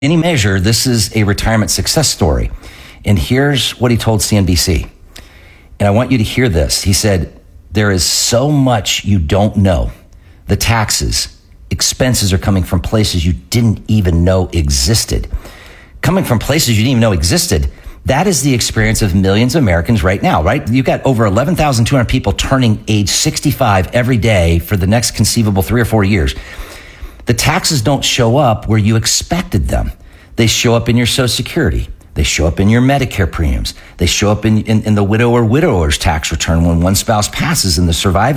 any measure, this is a retirement success story. And here's what he told CNBC. And I want you to hear this. He said, there is so much you don't know. The taxes, expenses are coming from places you didn't even know existed. Coming from places you didn't even know existed. That is the experience of millions of Americans right now, right? You've got over 11,200 people turning age 65 every day for the next conceivable 3 or 4 years. The taxes don't show up where you expected them. They show up in your Social Security. They show up in your Medicare premiums. They show up in the widow or widower's tax return when one spouse passes and the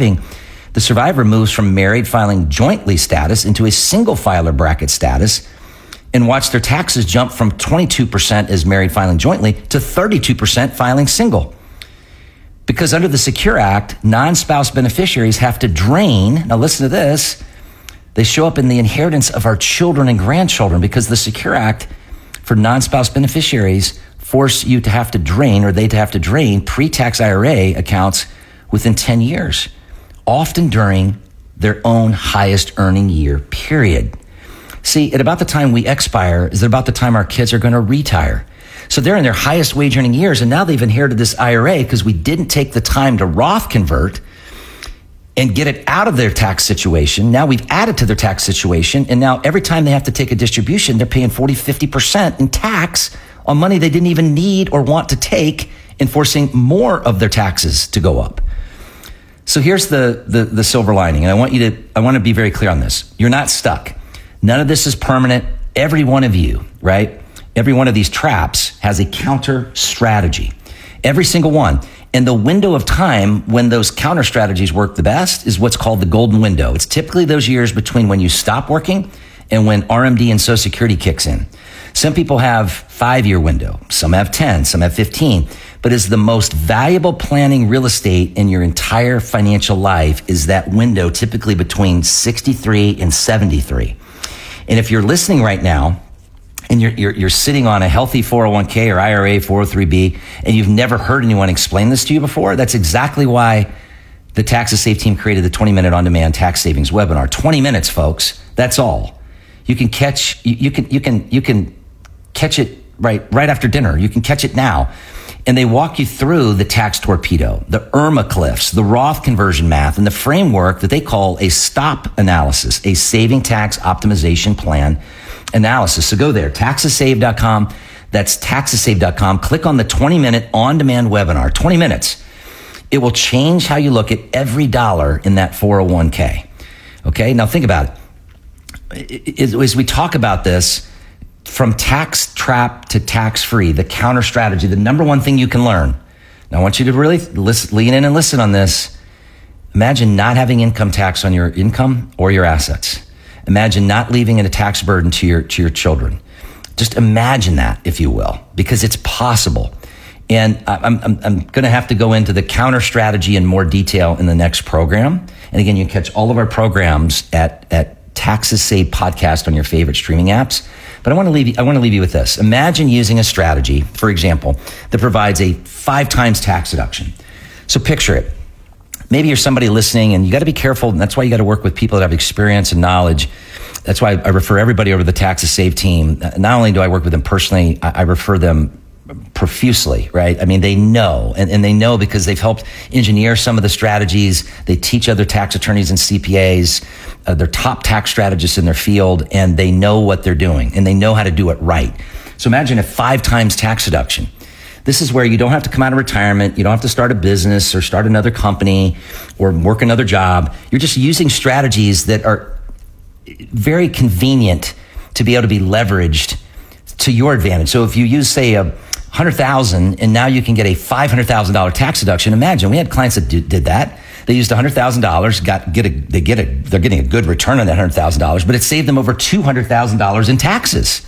survivor moves from married filing jointly status into a single filer bracket status, and watch their taxes jump from 22% as married filing jointly to 32% filing single. Because under the Secure Act, non-spouse beneficiaries have to drain, now listen to this, they show up in the inheritance of our children and grandchildren, because the Secure Act for non-spouse beneficiaries force you to have to drain, or they to have to drain pre-tax IRA accounts within 10 years, often during their own highest earning year period. See, at about the time we expire is about the time our kids are going to retire. So they're in their highest wage earning years, and now they've inherited this IRA because we didn't take the time to Roth convert and get it out of their tax situation. Now we've added to their tax situation, and now every time they have to take a distribution, they're paying 40, 50% in tax on money they didn't even need or want to take, and forcing more of their taxes to go up. So here's the silver lining, and I want to be very clear on this. You're not stuck. None of this is permanent. Every one of you, right? Every one of these traps has a counter strategy. Every single one. And the window of time when those counter strategies work the best is what's called the golden window. It's typically those years between when you stop working and when RMD and Social Security kicks in. Some people have 5-year window. Some have 10, some have 15. But is the most valuable planning real estate in your entire financial life is that window typically between 63 and 73. And if you're listening right now, and you're sitting on a healthy 401k or IRA, 403b, and you've never heard anyone explain this to you before, that's exactly why the Taxes Save team created the 20-minute on-demand tax savings webinar. 20 minutes, folks. That's all. You can catch you can catch it right after dinner. You can catch it now. And they walk you through the tax torpedo, the IRMA cliffs, the Roth conversion math, and the framework that they call a STOP analysis, a saving tax optimization plan analysis. So go there, taxesave.com. That's taxesave.com. Click on the 20-minute on-demand webinar, 20 minutes. It will change how you look at every dollar in that 401k. Okay, now think about it. As we talk about this, from tax trap to tax free, the counter strategy, the number one thing you can learn. Now I want you to really lean in and listen on this. Imagine not having income tax on your income or your assets. Imagine not leaving a tax burden to your children. Just imagine that, if you will, because it's possible. And I'm going to have to go into the counter strategy in more detail in the next program. And again, you can catch all of our programs at Taxes Save Podcast on your favorite streaming apps. But I want to leave you with this. Imagine using a strategy, for example, that provides a 5 times tax deduction. So picture it. Maybe you're somebody listening, and you got to be careful. And that's why you got to work with people that have experience and knowledge. That's why I refer everybody over to the Taxes Save team. Not only do I work with them personally, I refer them profusely, right? I mean, they know, and they know because they've helped engineer some of the strategies. They teach other tax attorneys and CPAs. They're top tax strategists in their field, and they know what they're doing, and they know how to do it right. So imagine a 5 times tax deduction. This is where you don't have to come out of retirement. You don't have to start a business or start another company or work another job. You're just using strategies that are very convenient to be able to be leveraged to your advantage. So if you use, say, $100,000 and now you can get a $500,000 tax deduction. Imagine we had clients that did that. They used $100,000, they're getting a good return on that $100,000, but it saved them over $200,000 in taxes.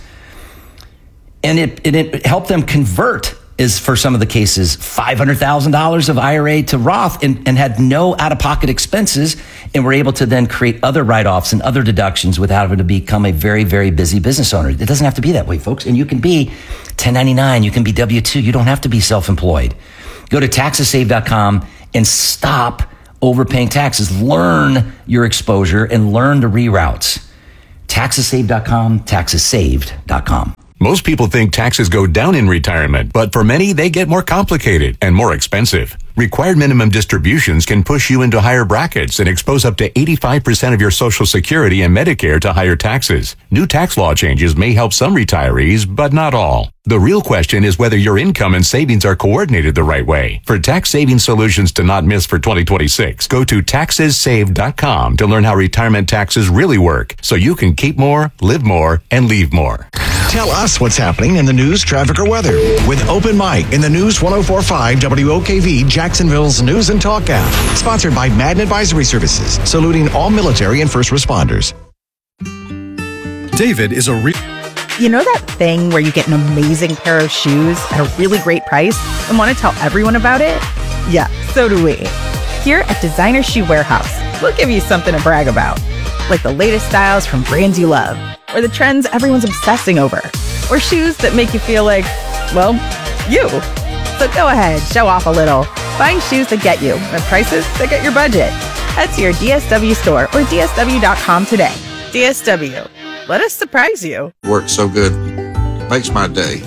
And it helped them convert, is for some of the cases, $500,000 of IRA to Roth and had no out-of-pocket expenses, and were able to then create other write-offs and other deductions without having to become a very, very busy business owner. It doesn't have to be that way, folks. And you can be 1099, you can be W-2, you don't have to be self-employed. Go to taxesave.com and stop overpaying taxes. Learn your exposure and learn the reroutes. TaxesSaved.com, TaxesSaved.com. Most people think taxes go down in retirement, but for many, they get more complicated and more expensive. Required minimum distributions can push you into higher brackets and expose up to 85% of your Social Security and Medicare to higher taxes. New tax law changes may help some retirees, but not all. The real question is whether your income and savings are coordinated the right way. For tax saving solutions to not miss for 2026, go to TaxesSaved.com to learn how retirement taxes really work so you can keep more, live more, and leave more. Tell us what's happening in the news, traffic, or weather with Open Mic in the News 104.5 WOKV Jacksonville's News and Talk app. Sponsored by Madden Advisory Services, saluting all military and first responders. David is a You know that thing where you get an amazing pair of shoes at a really great price and want to tell everyone about it? Yeah, so do we. Here at Designer Shoe Warehouse, we'll give you something to brag about. Like the latest styles from brands you love, or the trends everyone's obsessing over, or shoes that make you feel like, well, you. So go ahead, show off a little. Find shoes that get you at prices that get your budget. Head to your DSW store or DSW.com today. DSW. Let us surprise you. Works so good. Makes my day.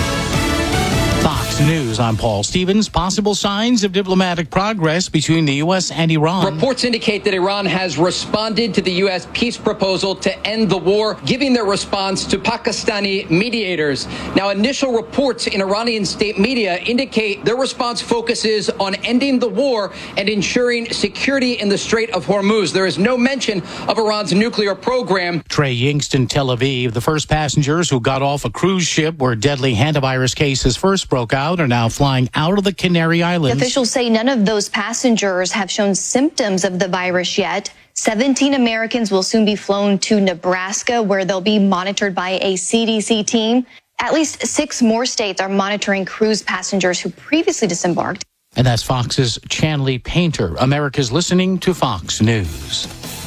Fox News, I'm Paul Stevens. Possible signs of diplomatic progress between the U.S. and Iran. Reports indicate that Iran has responded to the U.S. peace proposal to end the war, giving their response to Pakistani mediators. Now, initial reports in Iranian state media indicate their response focuses on ending the war and ensuring security in the Strait of Hormuz. There is no mention of Iran's nuclear program. Trey Yingst, Tel Aviv. The first passengers who got off a cruise ship where deadly hantavirus cases first broke out are now flying out of the Canary Islands. Officials say none of those passengers have shown symptoms of the virus yet. 17 Americans will soon be flown to Nebraska, where they'll be monitored by a CDC team. At least 6 more states are monitoring cruise passengers who previously disembarked. And that's Fox's Chanley Painter. America's listening to Fox News.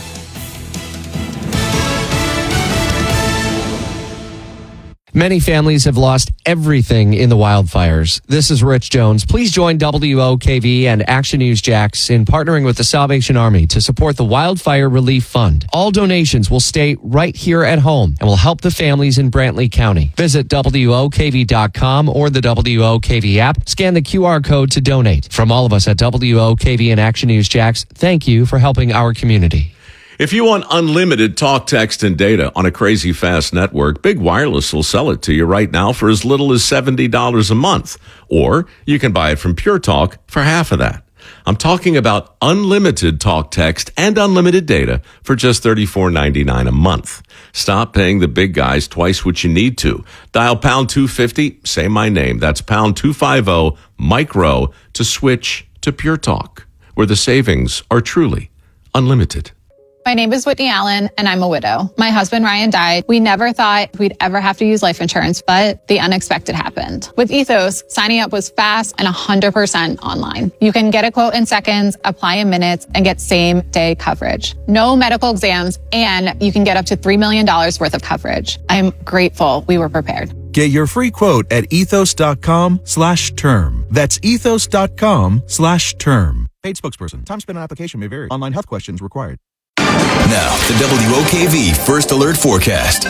Many families have lost everything in the wildfires. This is Rich Jones. Please join WOKV and Action News Jax in partnering with the Salvation Army to support the Wildfire Relief Fund. All donations will stay right here at home and will help the families in Brantley County. Visit WOKV.com or the WOKV app. Scan the QR code to donate. From all of us at WOKV and Action News Jax, thank you for helping our community. If you want unlimited talk, text, and data on a crazy fast network, Big Wireless will sell it to you right now for as little as $70 a month. Or you can buy it from Pure Talk for half of that. I'm talking about unlimited talk, text, and unlimited data for just $34.99 a month. Stop paying the big guys twice what you need to. Dial pound 250, say my name. That's pound 250 micro to switch to Pure Talk, where the savings are truly unlimited. My name is Whitney Allen, and I'm a widow. My husband, Ryan, died. We never thought we'd ever have to use life insurance, but the unexpected happened. With Ethos, signing up was fast and 100% online. You can get a quote in seconds, apply in minutes, and get same-day coverage. No medical exams, and you can get up to $3 million worth of coverage. I'm grateful we were prepared. Get your free quote at ethos.com/term. That's ethos.com/term. Paid spokesperson. Time spent on application may vary. Online health questions required. Now, the WOKV First Alert Forecast.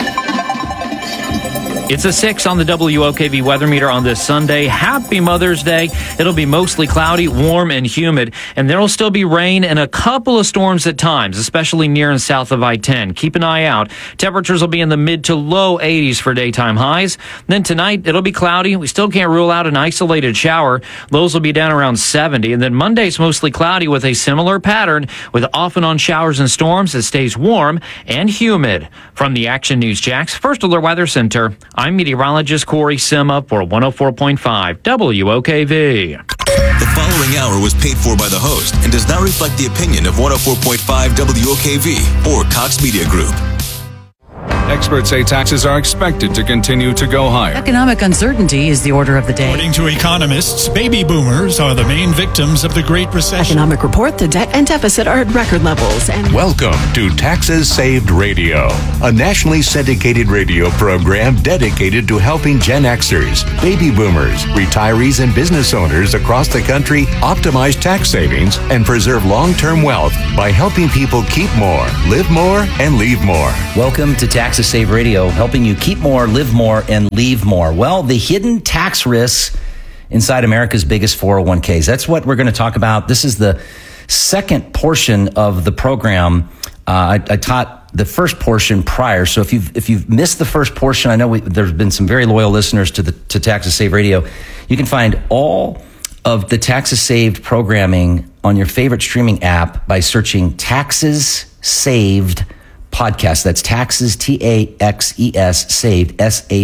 It's a 6 on the WOKV weather meter on this Sunday. Happy Mother's Day. It'll be mostly cloudy, warm, and humid, and there will still be rain and a couple of storms at times, especially near and south of I-10. Keep an eye out. Temperatures will be in the mid to low 80s for daytime highs. Then tonight, it'll be cloudy. We still can't rule out an isolated shower. Lows will be down around 70. And then Monday's mostly cloudy with a similar pattern with off and on showers and storms. It stays warm and humid. From the Action News Jax First Alert Weather Center, I'm meteorologist Corey Sima for 104.5 WOKV. The following hour was paid for by the host and does not reflect the opinion of 104.5 WOKV or Cox Media Group. Experts say taxes are expected to continue to go higher. Economic uncertainty is the order of the day. According to economists, baby boomers are the main victims of the Great Recession. Economic report, the debt and deficit are at record levels. And Welcome to Taxes Saved Radio, a nationally syndicated radio program dedicated to helping Gen Xers, baby boomers, retirees, and business owners across the country optimize tax savings and preserve long-term wealth by helping people keep more, live more, and leave more. Welcome to Taxes Save Radio, helping you keep more, live more, and leave more. Well, the hidden tax risks inside America's biggest 401ks. That's what we're going to talk about. This is the second portion of the program. I taught the first portion prior. So if you've missed the first portion, I know there's been some very loyal listeners to Taxes Save Radio. You can find all of the Taxes Saved programming on your favorite streaming app by searching Taxes Saved Podcast. That's Taxes, TAXES, Saved,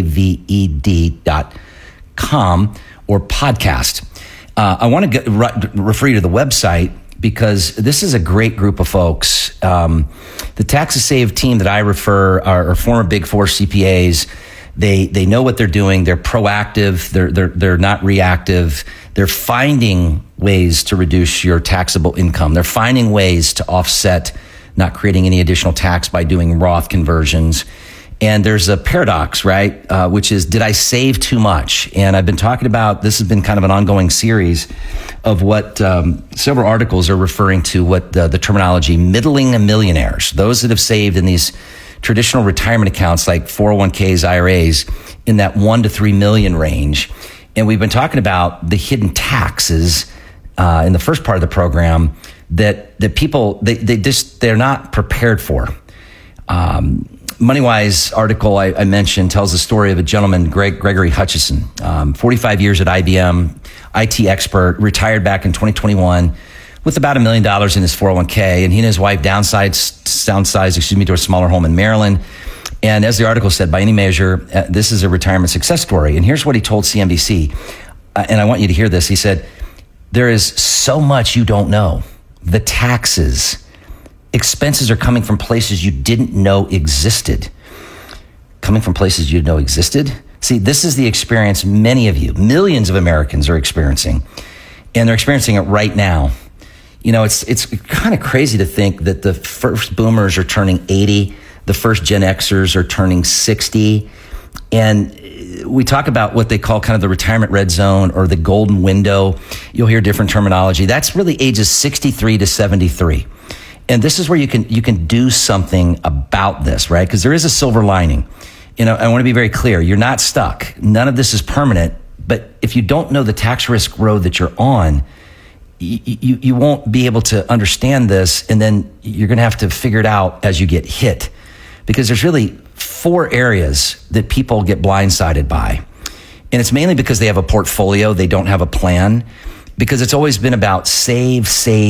SAVED.com or podcast. I want to refer you to the website because this is a great group of folks. The Taxes Saved team that I refer are former Big Four CPAs. They know what they're doing. They're proactive. They're not reactive. They're finding ways to reduce your taxable income. They're finding ways to offset not creating any additional tax by doing Roth conversions. And there's a paradox, right? Which is, did I save too much? And I've been talking about, this has been kind of an ongoing series of what several articles are referring to what the terminology middling millionaires, those that have saved in these traditional retirement accounts like 401ks, IRAs in that 1 to 3 million range. And we've been talking about the hidden taxes in the first part of the program that people, they're not prepared for. MoneyWise article I mentioned tells the story of a gentleman, Gregory Hutchison, 45 years at IBM, IT expert, retired back in 2021 with about $1 million in his 401k. And he and his wife downsized to a smaller home in Maryland. And as the article said, by any measure, this is a retirement success story. And here's what he told CNBC. And I want you to hear this. He said, there is so much you don't know. The taxes, expenses are coming from places you didn't know existed. Coming from places you didn't know existed? See, this is the experience many of you, millions of Americans are experiencing. And they're experiencing it right now. You know, it's kind of crazy to think that the first boomers are turning 80, the first Gen Xers are turning 60. And we talk about what they call kind of the retirement red zone or the golden window. You'll hear different terminology. That's really ages 63 to 73. And this is where you can do something about this, right? Because there is a silver lining. You know, I want to be very clear. You're not stuck. None of this is permanent. But if you don't know the tax risk road that you're on, you won't be able to understand this. And then you're going to have to figure it out as you get hit. Because there's really 4 areas that people get blindsided by. And it's mainly because they have a portfolio. They don't have a plan. Because it's always been about save,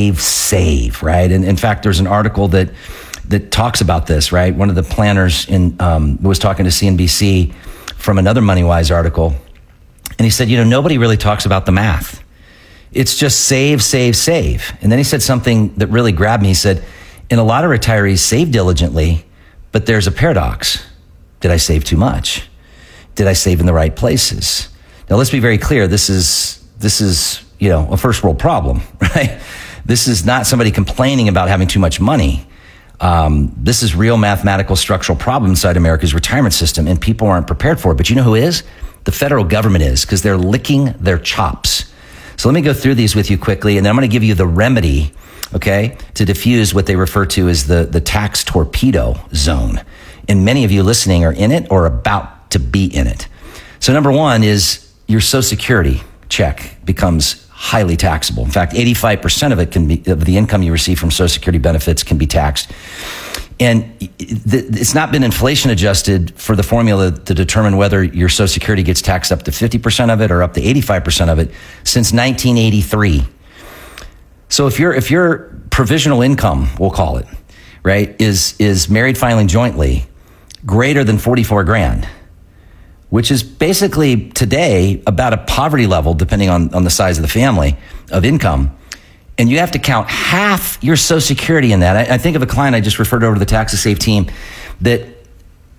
right? And in fact, there's an article that talks about this, right? One of the planners was talking to CNBC from another MoneyWise article. And he said, nobody really talks about the math. It's just save. And then he said something that really grabbed me. He said, and a lot of retirees save diligently, but there's a paradox. Did I save too much? Did I save in the right places? Now, let's be very clear. This is a first world problem, right? This is not somebody complaining about having too much money. This is real mathematical structural problem inside America's retirement system, and people aren't prepared for it. But you know who is? The federal government is, because they're licking their chops. So let me go through these with you quickly, and then I'm going to give you the remedy, okay, to diffuse what they refer to as the tax torpedo zone. And many of you listening are in it or about to be in it. So number 1 is your Social Security check becomes highly taxable. In fact, 85% of it of the income you receive from Social Security benefits can be taxed. And it's not been inflation adjusted for the formula to determine whether your Social Security gets taxed up to 50% of it or up to 85% of it since 1983. So if your provisional income, we'll call it, right, is married filing jointly greater than 44 grand, which is basically today about a poverty level, depending on the size of the family, of income. And you have to count half your Social Security in that. I think of a client I just referred over to the Taxes Save team that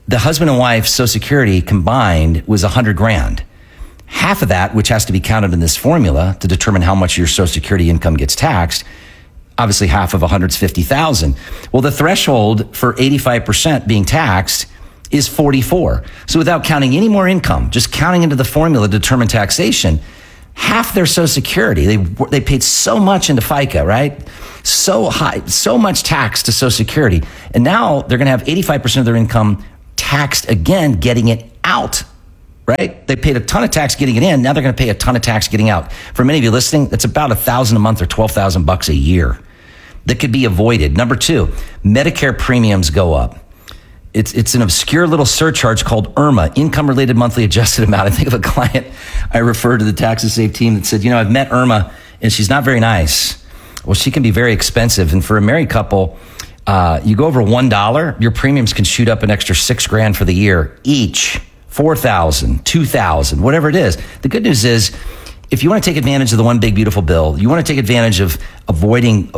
the husband and wife Social Security combined was $100,000. Half of that, which has to be counted in this formula to determine how much your Social Security income gets taxed, obviously half of 100 is 50,000. Well, the threshold for 85% being taxed is 44. So without counting any more income, just counting into the formula to determine taxation, half their Social Security, they paid so much into FICA, right? So high, so much tax to Social Security. And now they're going to have 85% of their income taxed again, getting it out, right? They paid a ton of tax getting it in. Now they're going to pay a ton of tax getting out. For many of you listening, that's about $1,000 a month or $12,000 a year that could be avoided. Number two, Medicare premiums go up. It's an obscure little surcharge called IRMA, Income Related Monthly Adjusted Amount. I think of a client I referred to the Tax to Save team that said, I've met IRMA and she's not very nice. Well, she can be very expensive. And for a married couple, you go over $1, your premiums can shoot up an extra $6,000 for the year each, $4,000, $2,000, whatever it is. The good news is, if you want to take advantage of the one big beautiful bill, you want to take advantage of avoiding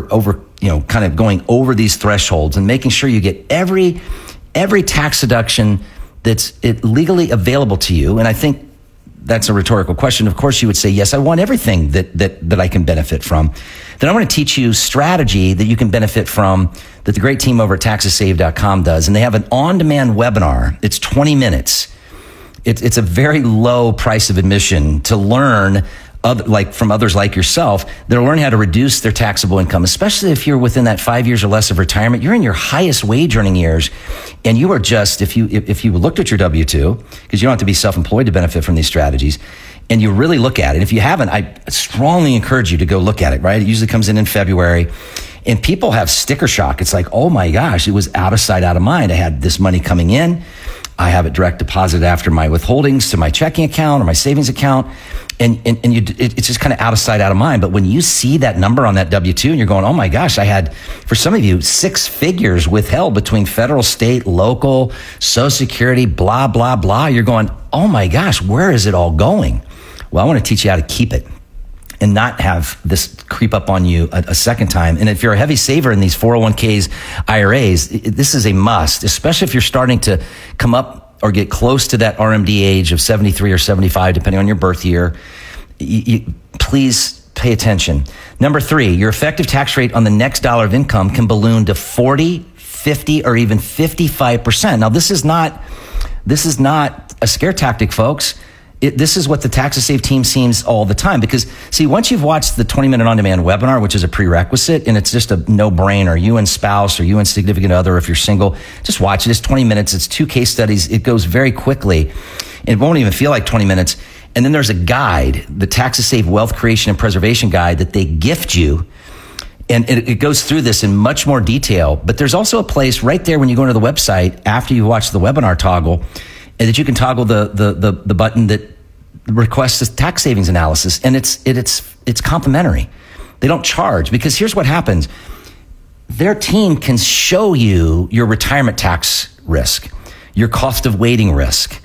kind of going over these thresholds and making sure you get every tax deduction that's legally available to you. And I think that's a rhetorical question. Of course, you would say, yes, I want everything that I can benefit from. Then I want to teach you strategy that you can benefit from that the great team over at taxesave.com does. And they have an on-demand webinar. It's 20 minutes. It's a very low price of admission to learn from others like yourself. They'll learn how to reduce their taxable income, especially if you're within that 5 years or less of retirement. You're in your highest wage earning years, and you are just, if you looked at your W-2, because you don't have to be self-employed to benefit from these strategies, and you really look at it. If you haven't, I strongly encourage you to go look at it, right? It usually comes in February, and people have sticker shock. It's like, oh my gosh, it was out of sight, out of mind. I had this money coming in. I have it direct deposited after my withholdings to my checking account or my savings account. And it's just kind of out of sight, out of mind. But when you see that number on that W-2 and you're going, oh my gosh, I had, for some of you, 6 figures withheld between federal, state, local, Social Security, blah, blah, blah. You're going, oh my gosh, where is it all going? Well, I want to teach you how to keep it and not have this creep up on you a second time. And if you're a heavy saver in these 401ks, IRAs, this is a must, especially if you're starting to come up or get close to that RMD age of 73 or 75, depending on your birth year. Please pay attention. Number 3, your effective tax rate on the next dollar of income can balloon to 40, 50, or even 55%. Now, this is not a scare tactic, folks. This is what the Tax to Save team sees all the time. Because, see, once you've watched the 20-minute on-demand webinar, which is a prerequisite, and it's just a no-brainer, you and spouse or you and significant other, if you're single, just watch it. It's 20 minutes. It's 2 case studies. It goes very quickly. It won't even feel like 20 minutes. And then there's a guide, the Tax to Save Wealth Creation and Preservation Guide that they gift you. And it goes through this in much more detail. But there's also a place right there when you go into the website after you watch the webinar toggle, and that you can toggle the button that requests a tax savings analysis, and it's complimentary. They don't charge, because here's what happens. Their team can show you your retirement tax risk, your cost of waiting risk.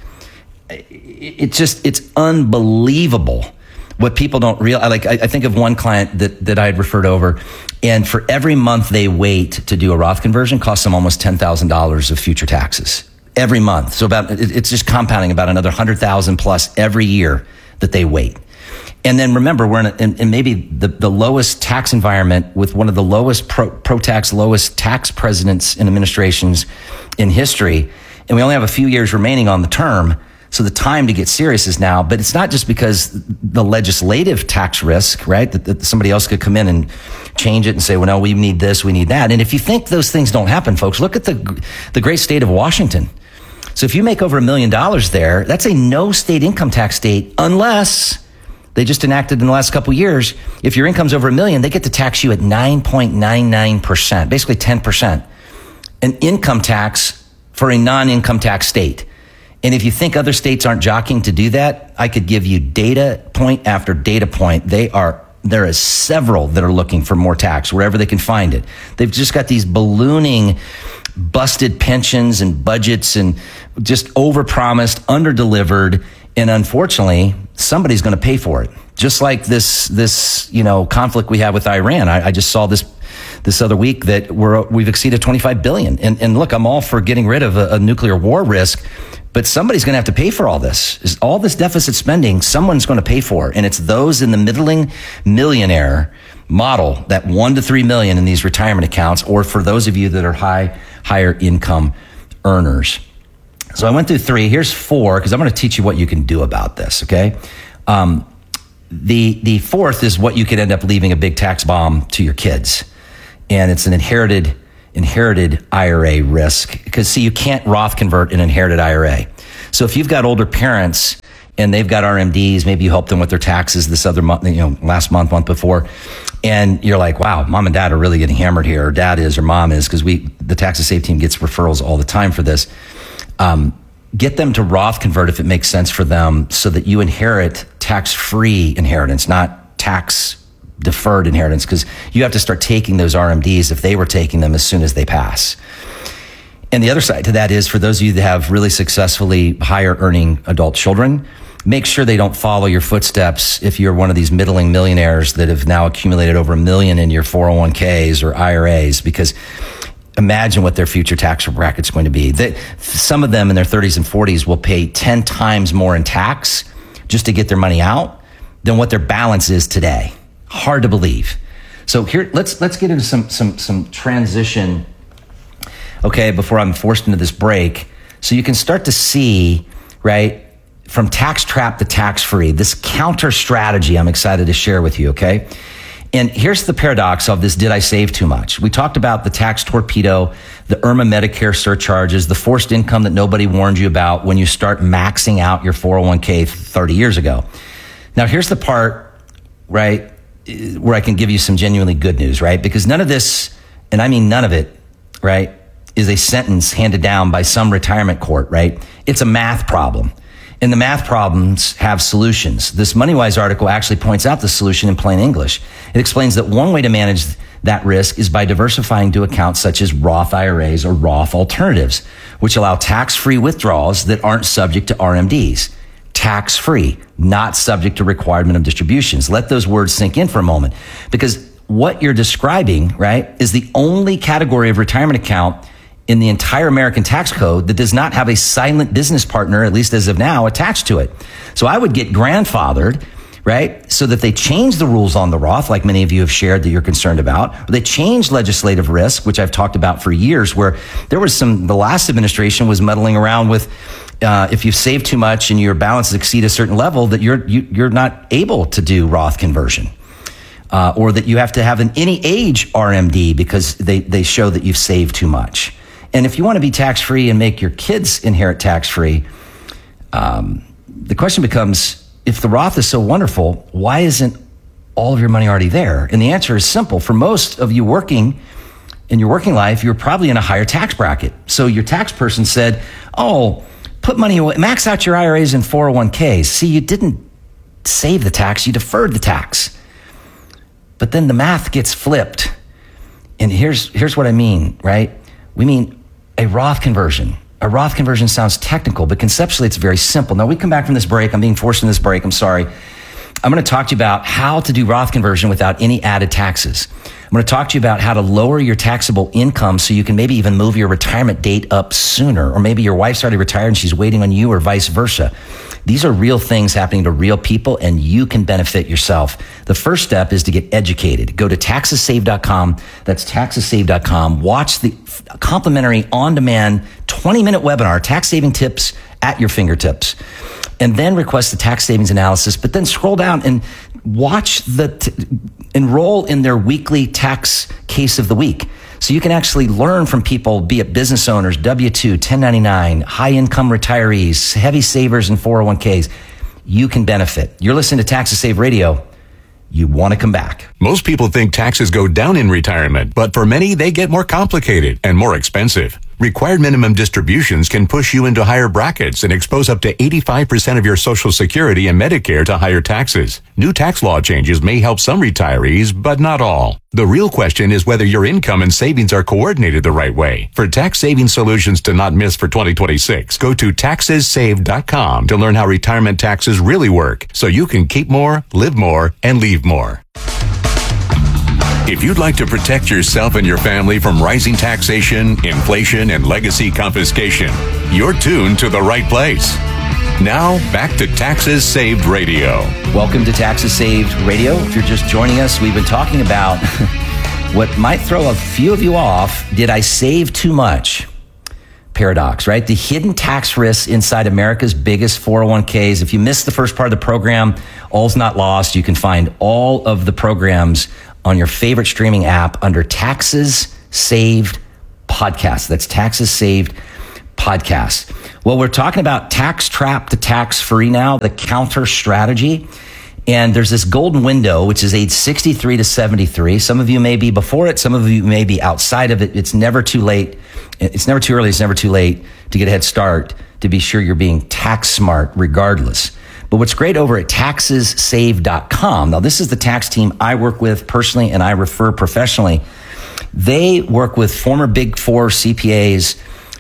It's unbelievable what people don't realize. Like, I think of one client that I had referred over, and for every month they wait to do a Roth conversion costs them almost $10,000 of future taxes. Every month. So it's just compounding about another 100,000 plus every year that they wait. And then remember, we're in maybe the lowest tax environment with one of the lowest pro-tax, lowest tax presidents and administrations in history. And we only have a few years remaining on the term. So the time to get serious is now. But it's not just because the legislative tax risk, right? That somebody else could come in and change it and say, well, no, we need this, we need that. And if you think those things don't happen, folks, look at the great state of Washington. So if you make over $1 million there, that's a no state income tax state, unless they just enacted in the last couple of years, if your income's over $1 million, they get to tax you at 9.99%, basically 10%, an income tax for a non-income tax state. And if you think other states aren't jockeying to do that, I could give you data point after data point. There is several that are looking for more tax wherever they can find it. They've just got these ballooning, busted pensions and budgets and just overpromised, underdelivered, and unfortunately, somebody's going to pay for it. Just like this conflict we have with Iran. I just saw this this other week that we've exceeded $25 billion. And look, I'm all for getting rid of a nuclear war risk, but somebody's going to have to pay for all this. All this deficit spending, someone's going to pay for. And it's those in the middling millionaire model, that 1 to 3 million in these retirement accounts, or for those of you that are higher income earners. So I went through 3. Here's 4, because I'm going to teach you what you can do about this, okay? The 4th is what you could end up leaving a big tax bomb to your kids. And it's an inherited IRA risk. Because, see, you can't Roth convert an inherited IRA. So if you've got older parents and they've got RMDs, maybe you helped them with their taxes this other month, last month before, and you're like, wow, mom and dad are really getting hammered here, or dad is, or mom is, because the Tax to Save team gets referrals all the time for this. Get them to Roth convert if it makes sense for them, so that you inherit tax-free inheritance, not tax-deferred inheritance, because you have to start taking those RMDs if they were taking them as soon as they pass. And the other side to that is, for those of you that have really successfully higher earning adult children, make sure they don't follow your footsteps if you're one of these middling millionaires that have now accumulated over $1 million in your 401ks or IRAs, because imagine what their future tax bracket's going to be. Some of them in their 30s and 40s will pay 10 times more in tax just to get their money out than what their balance is today. Hard to believe. So here, let's get into some transition, okay, before I'm forced into this break, so you can start to see, right, from tax trap to tax free, this counter strategy I'm excited to share with you, okay? And here's the paradox of this: did I save too much? We talked about the tax torpedo, the IRMA Medicare surcharges, the forced income that nobody warned you about when you start maxing out your 401k 30 years ago. Now, here's the part, right, where I can give you some genuinely good news, right? Because none of this, and I mean none of it, right, is a sentence handed down by some retirement court, right? It's a math problem. And the math problems have solutions. This MoneyWise article actually points out the solution in plain English. It explains that one way to manage that risk is by diversifying to accounts such as Roth IRAs or Roth alternatives, which allow tax-free withdrawals that aren't subject to RMDs. Tax-free, not subject to required minimum distributions. Let those words sink in for a moment, because what you're describing, right, is the only category of retirement account in the entire American tax code that does not have a silent business partner, at least as of now, attached to it. So I would get grandfathered, right, so that they change the rules on the Roth, like many of you have shared that you're concerned about. Or they change legislative risk, which I've talked about for years, where there was the last administration was meddling around with if you've saved too much and your balances exceed a certain level, that you're not able to do Roth conversion. Or that you have to have an any age RMD because they show that you've saved too much. And if you want to be tax-free and make your kids inherit tax-free, the question becomes, if the Roth is so wonderful, why isn't all of your money already there? And the answer is simple. For most of you working in your working life, you're probably in a higher tax bracket. So your tax person said, oh, put money away, max out your IRAs and 401ks. See, you didn't save the tax, you deferred the tax. But then the math gets flipped. And here's what I mean, right? We mean a Roth conversion. A Roth conversion sounds technical, but conceptually it's very simple. Now, we come back from this break. I'm being forced into this break. I'm sorry. I'm going to talk to you about how to do Roth conversion without any added taxes. I'm going to talk to you about how to lower your taxable income so you can maybe even move your retirement date up sooner, or maybe your wife's already retired and she's waiting on you, or vice versa. These are real things happening to real people, and you can benefit yourself. The first step is to get educated. Go to TaxesSave.com. That's TaxesSave.com. Watch the complimentary on-demand 20-minute webinar, tax saving tips at your fingertips. And then request the tax savings analysis, but then scroll down and watch enroll in their weekly tax case of the week. So you can actually learn from people, be it business owners, W-2, 1099, high-income retirees, heavy savers, and 401ks. You can benefit. You're listening to Tax to Save Radio. You want to come back. Most people think taxes go down in retirement, but for many, they get more complicated and more expensive. Required minimum distributions can push you into higher brackets and expose up to 85% of your Social Security and Medicare to higher taxes. New tax law changes may help some retirees, but not all. The real question is whether your income and savings are coordinated the right way. For tax saving solutions to not miss for 2026, go to TaxesSave.com to learn how retirement taxes really work, so you can keep more, live more, and leave more. If you'd like to protect yourself and your family from rising taxation, inflation, and legacy confiscation, you're tuned to the right place. Now, back to Taxes Saved Radio. Welcome to Taxes Saved Radio. If you're just joining us, we've been talking about what might throw a few of you off. Did I save too much? Paradox, right? The hidden tax risks inside America's biggest 401ks. If you missed the first part of the program, all's not lost. You can find all of the programs on your favorite streaming app under Taxes Saved Podcast. That's Taxes Saved Podcast. Well, we're talking about tax trap to tax free now, the counter strategy. And there's this golden window, which is age 63 to 73. Some of you may be before it. Some of you may be outside of it. It's never too late. It's never too early. It's never too late to get a head start to be sure you're being tax smart regardless. But what's great over at taxessave.com. Now, this is the tax team I work with personally and I refer professionally. They work with former Big Four CPAs,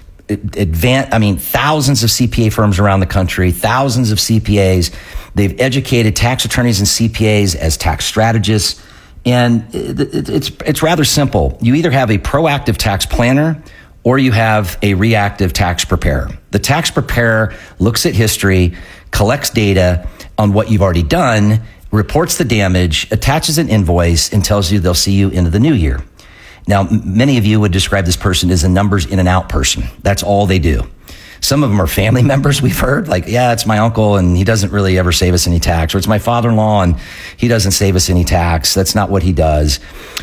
thousands of CPA firms around the country, thousands of CPAs. They've educated tax attorneys and CPAs as tax strategists. And it's rather simple. You either have a proactive tax planner or you have a reactive tax preparer. The tax preparer looks at history, collects data on what you've already done, reports the damage, attaches an invoice, and tells you they'll see you into the new year. Now, many of you would describe this person as a numbers in and out person. That's all they do. Some of them are family members we've heard, like, yeah, it's my uncle and he doesn't really ever save us any tax. Or it's my father-in-law and he doesn't save us any tax. That's not what he does.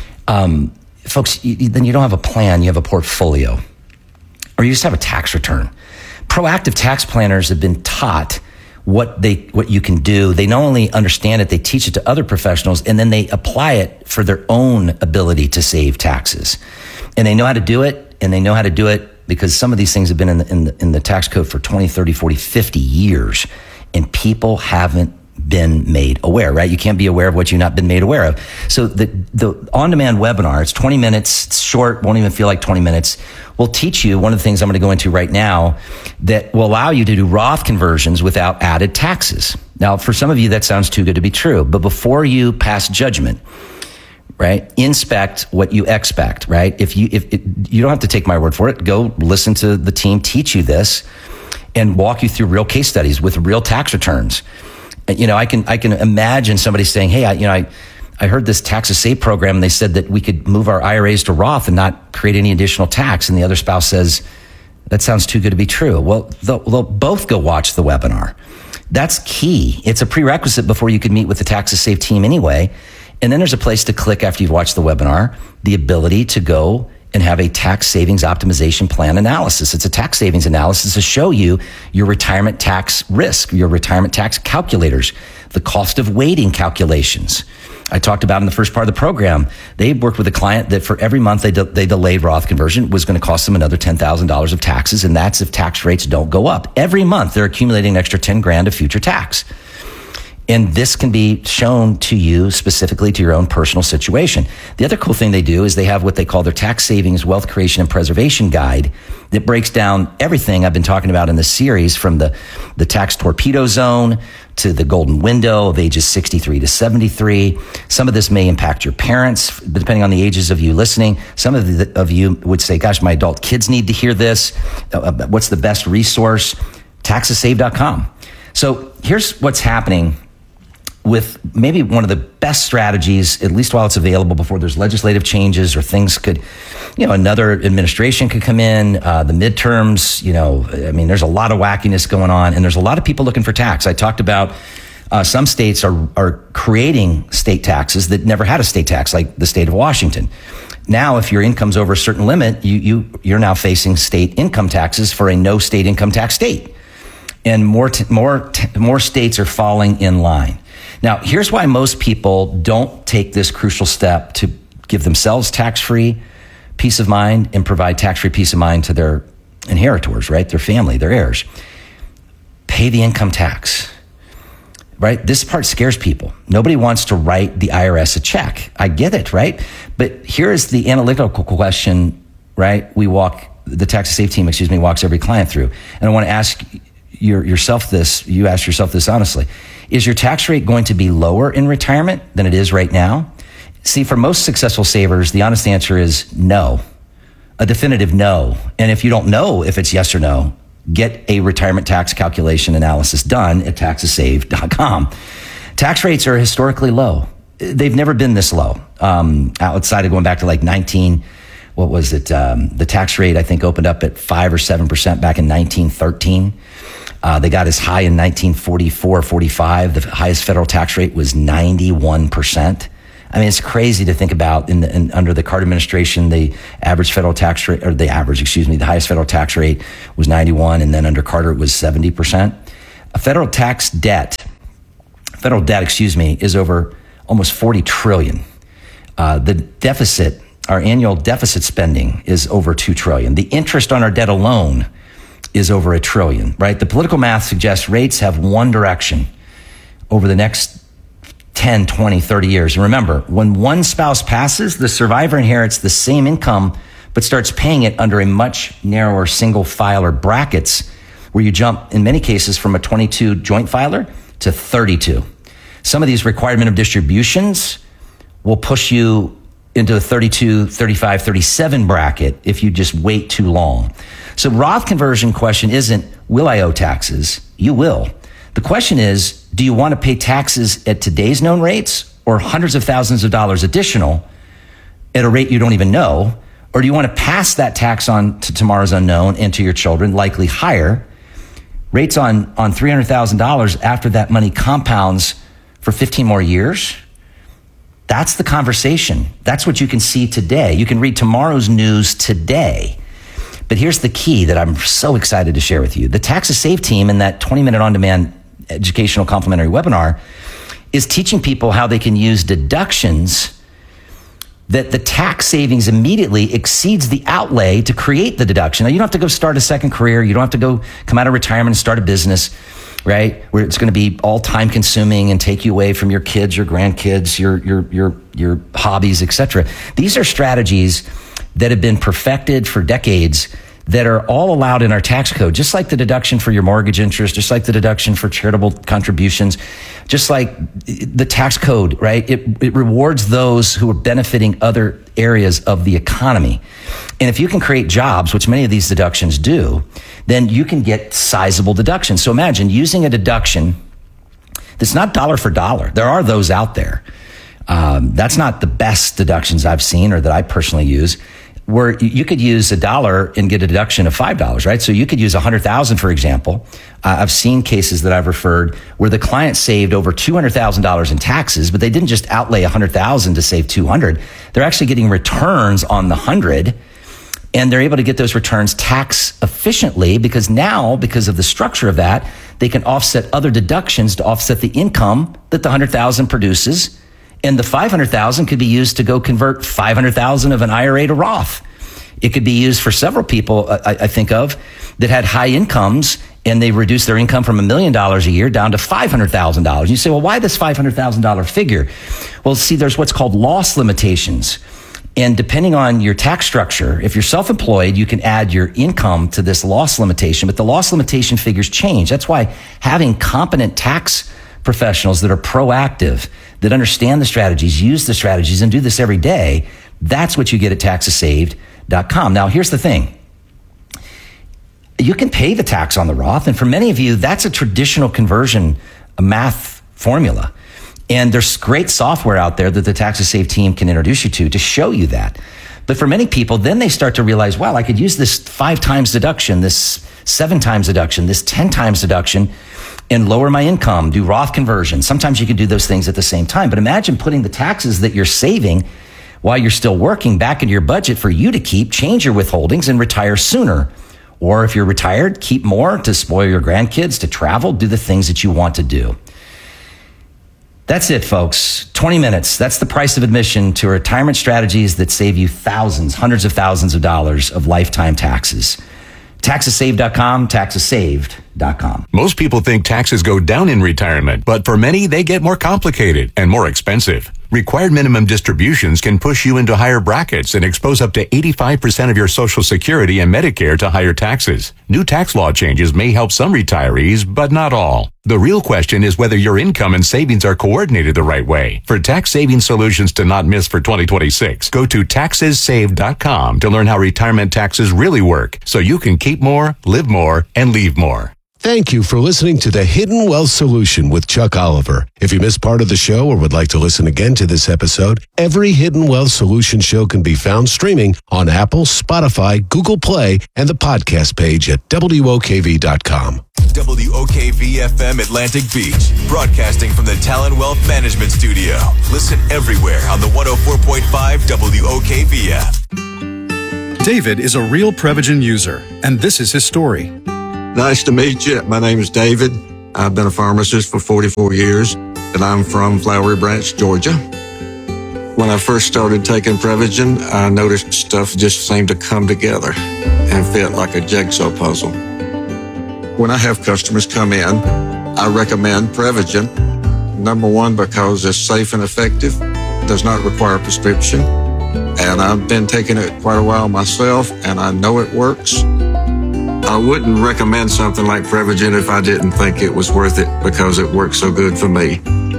Folks, then you don't have a plan, you have a portfolio. Or you just have a tax return. Proactive tax planners have been taught what you can do. They not only understand it, they teach it to other professionals, and then they apply it for their own ability to save taxes. And they know how to do it, and they know how to do it because some of these things have been in the tax code for 20, 30, 40, 50 years, and people haven't been made aware, right? You can't be aware of what you've not been made aware of. So the on-demand webinar, it's 20 minutes, it's short, won't even feel like 20 minutes. We'll teach you one of the things I'm going to go into right now that will allow you to do Roth conversions without added taxes. Now, for some of you, that sounds too good to be true, but before you pass judgment, right, inspect what you expect, right? If you don't have to take my word for it, go listen to the team teach you this and walk you through real case studies with real tax returns. You know, I can imagine somebody saying, hey, I heard this Taxes Saved program and they said that we could move our IRAs to Roth and not create any additional tax. And the other spouse says, that sounds too good to be true. Well, they'll both go watch the webinar. That's key. It's a prerequisite before you could meet with the Taxes Saved team anyway. And then there's a place to click after you've watched the webinar, the ability to go and have a tax savings optimization plan analysis. It's a tax savings analysis to show you your retirement tax risk, your retirement tax calculators, the cost of waiting calculations. I talked about in the first part of the program, they worked with a client that for every month they delayed Roth conversion was going to cost them another $10,000 of taxes. And that's if tax rates don't go up. Every month they're accumulating an extra 10 grand of future tax. And this can be shown to you specifically to your own personal situation. The other cool thing they do is they have what they call their tax savings, wealth creation, and preservation guide that breaks down everything I've been talking about in this series, from the tax torpedo zone to the golden window of ages 63 to 73. Some of this may impact your parents, depending on the ages of you listening. Some of you would say, gosh, my adult kids need to hear this. What's the best resource? Taxessave.com. So here's what's happening with maybe one of the best strategies, at least while it's available, before there's legislative changes or things could, another administration could come in, the midterms, there's a lot of wackiness going on and there's a lot of people looking for tax. I talked about some states are creating state taxes that never had a state tax, like the state of Washington. Now, if your income's over a certain limit, you're now facing state income taxes for a no state income tax state. And more states are falling in line. Now, here's why most people don't take this crucial step to give themselves tax-free peace of mind and provide tax-free peace of mind to their inheritors, right? Their family, their heirs. Pay the income tax, right? This part scares people. Nobody wants to write the IRS a check. I get it, right? But here's the analytical question, right? The Taxes Saved team, walks every client through. And I want to ask yourself this, you ask yourself this honestly. Is your tax rate going to be lower in retirement than it is right now? See, for most successful savers, the honest answer is no, a definitive no. And if you don't know if it's yes or no, get a retirement tax calculation analysis done at taxessaved.com. Tax rates are historically low. They've never been this low. Outside of going back to like the tax rate, I think, opened up at 5 or 7% back in 1913. They got as high in 1944, 45. The highest federal tax rate was 91%. I mean, it's crazy to think about under the Carter administration, the highest federal tax rate was 91. And then under Carter, it was 70%. Federal debt, is over almost 40 trillion. The deficit, our annual deficit spending is over 2 trillion. The interest on our debt alone is over $1 trillion, right? The political math suggests rates have one direction over the next 10, 20, 30 years. And remember, when one spouse passes, the survivor inherits the same income, but starts paying it under a much narrower single filer brackets, where you jump, in many cases, from a 22 joint filer to 32. Some of these required minimum distributions will push you into a 32, 35, 37 bracket if you just wait too long. So Roth conversion question isn't, will I owe taxes? You will. The question is, do you want to pay taxes at today's known rates or hundreds of thousands of dollars additional at a rate you don't even know? Or do you want to pass that tax on to tomorrow's unknown and to your children, likely higher rates on $300,000 after that money compounds for 15 more years? That's the conversation. That's what you can see today. You can read tomorrow's news today. But here's the key that I'm so excited to share with you. The Taxes Saved team in that 20-minute on-demand educational complimentary webinar is teaching people how they can use deductions that the tax savings immediately exceeds the outlay to create the deduction. Now, you don't have to go start a second career. You don't have to go come out of retirement and start a business, right? Where it's going to be all time consuming and take you away from your kids, your grandkids, your hobbies, etc. These are strategies that have been perfected for decades that are all allowed in our tax code, just like the deduction for your mortgage interest, just like the deduction for charitable contributions, just like the tax code, right? It rewards those who are benefiting other areas of the economy. And if you can create jobs, which many of these deductions do, then you can get sizable deductions. So imagine using a deduction that's not dollar for dollar. There are those out there. That's not the best deductions I've seen or that I personally use, where you could use $1 and get a deduction of $5, right? So you could use $100,000, for example. I've seen cases that I've referred where the client saved over $200,000 in taxes, but they didn't just outlay $100,000 to save $200. They're actually getting returns on the $100, and they're able to get those returns tax efficiently because now, because of the structure of that, they can offset other deductions to offset the income that the $100,000 produces. And the $500,000 could be used to go convert $500,000 of an IRA to Roth. It could be used for several people I think of that had high incomes and they reduced their income from $1 million a year down to $500,000. You say, well, why this $500,000 figure? Well, see, there's what's called loss limitations. And depending on your tax structure, if you're self-employed, you can add your income to this loss limitation, but the loss limitation figures change. That's why having competent tax professionals that are proactive, that understand the strategies, use the strategies, and do this every day, that's what you get at taxessaved.com. Now, here's the thing. You can pay the tax on the Roth, and for many of you, that's a traditional conversion math formula. And there's great software out there that the Taxes Saved team can introduce you to show you that. But for many people, then they start to realize, wow, I could use this 5 times deduction, this 7 times deduction, this 10 times deduction, and lower my income, do Roth conversion. Sometimes you can do those things at the same time. But imagine putting the taxes that you're saving while you're still working back into your budget for you to keep, change your withholdings, and retire sooner. Or if you're retired, keep more to spoil your grandkids, to travel, do the things that you want to do. That's it, folks. 20 minutes. That's the price of admission to retirement strategies that save you thousands, hundreds of thousands of dollars of lifetime taxes. TaxesSaved.com, TaxesSaved.com. Most people think taxes go down in retirement, but for many, they get more complicated and more expensive. Required minimum distributions can push you into higher brackets and expose up to 85% of your Social Security and Medicare to higher taxes. New tax law changes may help some retirees, but not all. The real question is whether your income and savings are coordinated the right way. For tax saving solutions to not miss for 2026, go to taxessaved.com to learn how retirement taxes really work so you can keep more, live more, and leave more. Thank you for listening to The Hidden Wealth Solution with Chuck Oliver. If you missed part of the show or would like to listen again to this episode, every Hidden Wealth Solution show can be found streaming on Apple, Spotify, Google Play, and the podcast page at WOKV.com. WOKV-FM Atlantic Beach, broadcasting from the Talon Wealth Management Studio. Listen everywhere on the 104.5 WOKV app. David is a real Prevagen user, and this is his story. Nice to meet you. My name is David. I've been a pharmacist for 44 years, and I'm from Flowery Branch, Georgia. When I first started taking Prevagen, I noticed stuff just seemed to come together and fit like a jigsaw puzzle. When I have customers come in, I recommend Prevagen. Number one, because it's safe and effective, does not require a prescription, and I've been taking it quite a while myself, and I know it works. I wouldn't recommend something like Prevagen if I didn't think it was worth it because it works so good for me.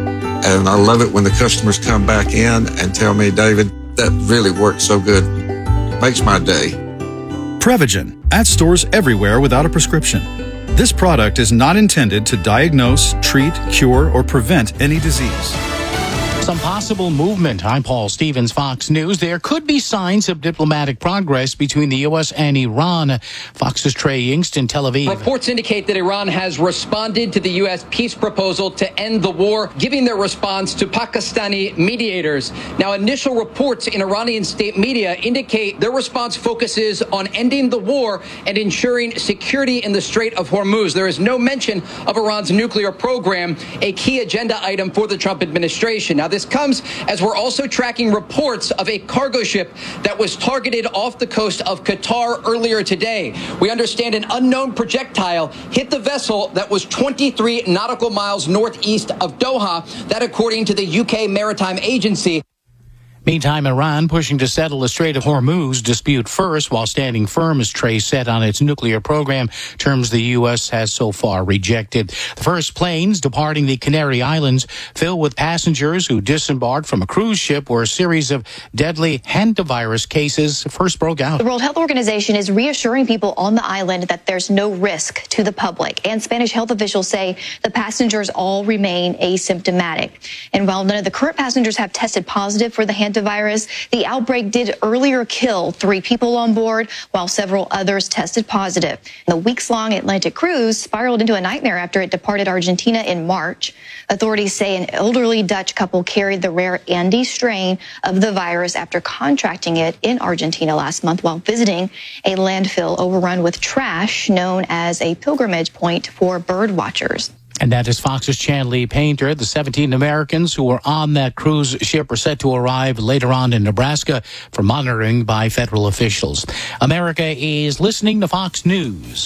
And I love it when the customers come back in and tell me, David, that really works so good. Makes my day. Prevagen, at stores everywhere without a prescription. This product is not intended to diagnose, treat, cure, or prevent any disease. Some possible movement. I'm Paul Stevens, Fox News. There could be signs of diplomatic progress between the U.S. and Iran. Fox's Trey Yingsten, Tel Aviv. Reports indicate that Iran has responded to the U.S. peace proposal to end the war, giving their response to Pakistani mediators. Now, initial reports in Iranian state media indicate their response focuses on ending the war and ensuring security in the Strait of Hormuz. There is no mention of Iran's nuclear program, a key agenda item for the Trump administration. Now, this comes as we're also tracking reports of a cargo ship that was targeted off the coast of Qatar earlier today. We understand an unknown projectile hit the vessel that was 23 nautical miles northeast of Doha, that according to the UK Maritime Agency. Meantime, Iran pushing to settle the Strait of Hormuz dispute first, while standing firm, as Trey said, on its nuclear program, terms the U.S. has so far rejected. The first planes departing the Canary Islands filled with passengers who disembarked from a cruise ship where a series of deadly hantavirus cases first broke out. The World Health Organization is reassuring people on the island that there's no risk to the public. And Spanish health officials say the passengers all remain asymptomatic. And while none of the current passengers have tested positive for the hantavirus, the outbreak did earlier kill 3 people on board, while several others tested positive. The weeks-long Atlantic cruise spiraled into a nightmare after it departed Argentina in March. Authorities say an elderly Dutch couple carried the rare Andes strain of the virus after contracting it in Argentina last month while visiting a landfill overrun with trash known as a pilgrimage point for bird watchers. And that is Fox's Chanley Painter. The 17 Americans who were on that cruise ship are set to arrive later on in Nebraska for monitoring by federal officials. America is listening to Fox News.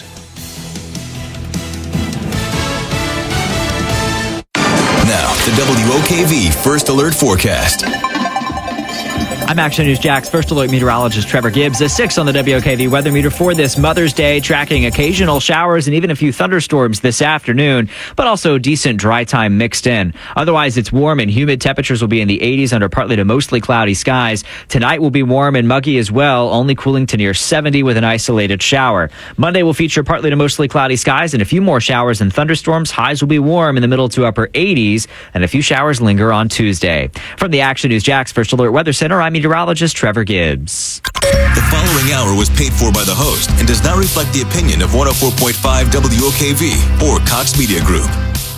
Now, the WOKV First Alert Forecast. I'm Action News Jack's First Alert meteorologist Trevor Gibbs. A 6 on the WOKV weather meter for this Mother's Day, tracking occasional showers and even a few thunderstorms this afternoon, but also decent dry time mixed in. Otherwise, it's warm and humid. Temperatures will be in the 80s under partly to mostly cloudy skies. Tonight will be warm and muggy as well, only cooling to near 70 with an isolated shower. Monday will feature partly to mostly cloudy skies and a few more showers and thunderstorms. Highs will be warm in the middle to upper 80s, and a few showers linger on Tuesday. From the Action News Jack's First Alert Weather Center, I'm meteorologist Trevor Gibbs. The following hour was paid for by the host and does not reflect the opinion of 104.5 WOKV or Cox Media Group.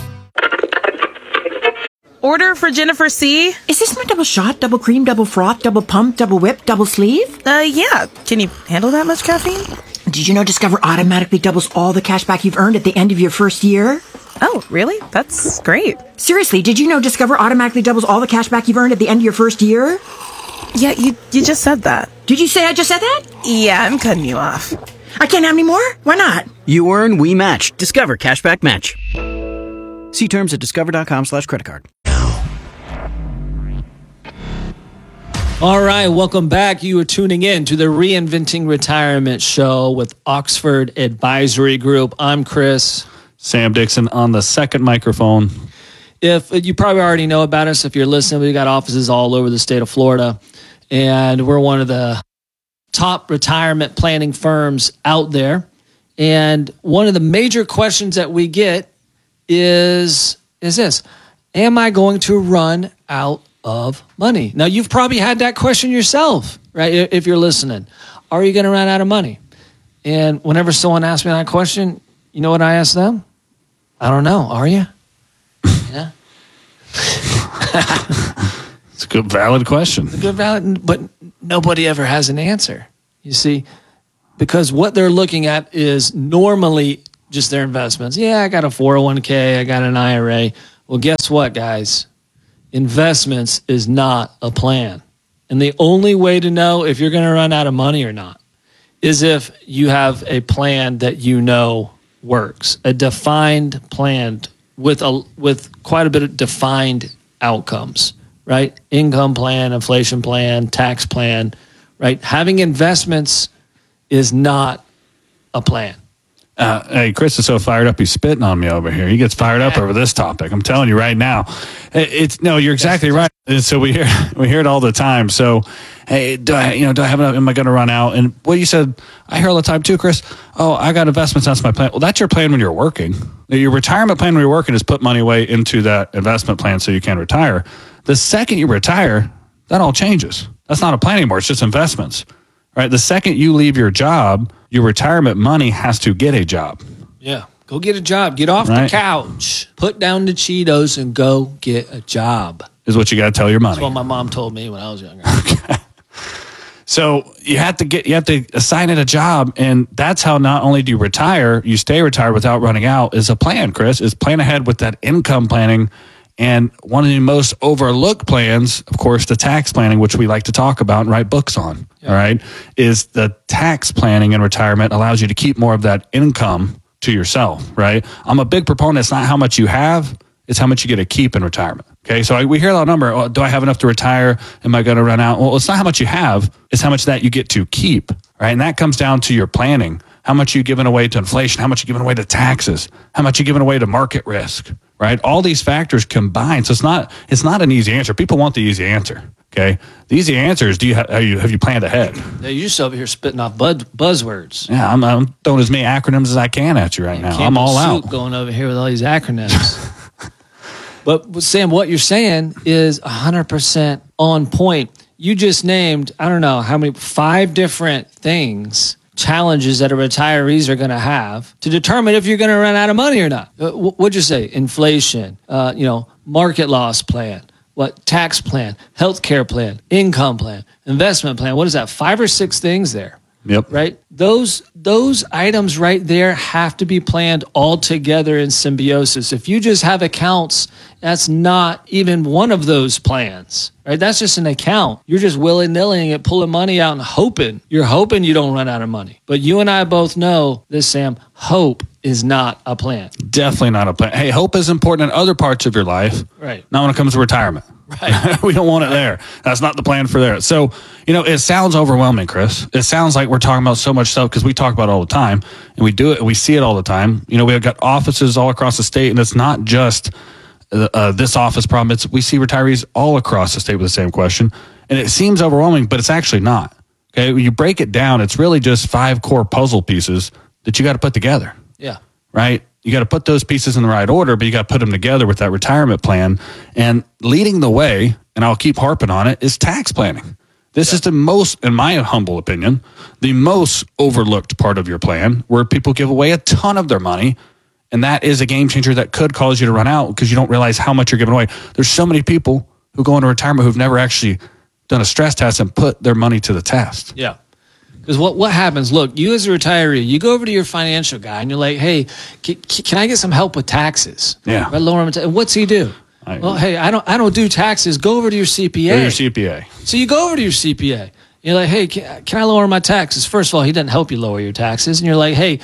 Order for Jennifer C. Is this my double shot, double cream, double froth, double pump, double whip, double sleeve? Yeah. Can you handle that much caffeine? Did you know Discover automatically doubles all the cash back you've earned at the end of your first year? Oh, really? That's great. Seriously, did you know Discover automatically doubles all the cash back you've earned at the end of your first year? Yeah, you just said that. Did you say I just said that? Yeah, I'm cutting you off. I can't have any more? Why not? You earn, we match. Discover Cashback Match. See terms at discover.com/creditcard. All right, welcome back. You are tuning in to the Reinventing Retirement Show with Oxford Advisory Group. I'm Chris. Sam Dixon on the second microphone. If you probably already know about us, if you're listening, we've got offices all over the state of Florida, and we're one of the top retirement planning firms out there. And one of the major questions that we get is this: am I going to run out of money? Now, you've probably had that question yourself, right? If you're listening, are you going to run out of money? And whenever someone asks me that question, you know what I ask them? I don't know. Are you? Yeah. It's a good, valid question. Good, valid, but nobody ever has an answer. You see, because what they're looking at is normally just their investments. Yeah, I got a 401k, I got an IRA. Well, guess what, guys? Investments is not a plan. And the only way to know if you're going to run out of money or not is if you have a plan that you know works, a defined plan with quite a bit of defined outcomes, right? Income plan, inflation plan, tax plan, right? Having investments is not a plan. Hey, Chris is so fired up, he's spitting on me over here. He gets fired up over this topic. I'm telling you right now. You're exactly right. And so we hear it all the time. So, hey, do I have enough? Am I going to run out? And what you said, I hear all the time too, Chris. Oh, I got investments. That's my plan. Well, that's your plan when you're working. Your retirement plan when you're working is put money away into that investment plan so you can retire. The second you retire, that all changes. That's not a plan anymore. It's just investments. Right? The second you leave your job, your retirement money has to get a job. Yeah. Go get a job. Get off the couch. Put down the Cheetos and go get a job. Is what you got to tell your money. That's what my mom told me when I was younger. Okay. So you have to assign it a job, and that's how not only do you retire, you stay retired without running out. Is a plan, Chris. Is plan ahead with that income planning. And one of the most overlooked plans, of course, the tax planning, which we like to talk about and write books on, all right, is the tax planning in retirement allows you to keep more of that income to yourself, right? I'm a big proponent. It's not how much you have, it's how much you get to keep in retirement. Okay, so we hear that number. Oh, do I have enough to retire? Am I going to run out? Well, it's not how much you have, it's how much that you get to keep, right? And that comes down to your planning. How much are you giving away to inflation? How much are you giving away to taxes? How much are you giving away to market risk? Right? All these factors combined. So it's not an easy answer. People want the easy answer. Okay. The easy answer is, have you planned ahead? Yeah, you're just over here spitting off buzzwords. Yeah, I'm throwing as many acronyms as I can at you right now. I'm all out. Going over here with all these acronyms. But Sam, what you're saying is 100% on point. You just named, I don't know how many, 5 different challenges that retirees are going to have to determine if you're going to run out of money or not. What'd you say? Inflation, market loss plan, tax plan, healthcare plan, income plan, investment plan. What is that? 5 or 6 things there. Yep. Right? Those items right there have to be planned all together in symbiosis. If you just have accounts, that's not even one of those plans, right? That's just an account. You're just willy-nilly it, pulling money out and hoping. You're hoping you don't run out of money. But you and I both know this, Sam, hope is not a plan. Definitely not a plan. Hey, hope is important in other parts of your life. Right. Not when it comes to retirement. Right. We don't want it there. That's not the plan for there. So, it sounds overwhelming, Chris. It sounds like we're talking about so much stuff because we talk about it all the time and we do it. We see it all the time. We've got offices all across the state, and it's not just this office problem. We see retirees all across the state with the same question, and it seems overwhelming, but it's actually not. Okay. When you break it down, it's really just 5 core puzzle pieces that you got to put together. Yeah. Right. You got to put those pieces in the right order, but you got to put them together with that retirement plan. And leading the way, and I'll keep harping on it, is tax planning. This is the most, in my humble opinion, the most overlooked part of your plan, where people give away a ton of their money. And that is a game changer that could cause you to run out because you don't realize how much you're giving away. There's so many people who go into retirement who've never actually done a stress test and put their money to the test. Yeah. Because what happens, look, you as a retiree, you go over to your financial guy and you're like, hey, can I get some help with taxes? Yeah. Right, and what's he do? Well, hey, I don't do taxes. Go over to your CPA. Go to your CPA. So you go over to your CPA. You're like, hey, can I lower my taxes? First of all, he doesn't help you lower your taxes. And you're like, hey,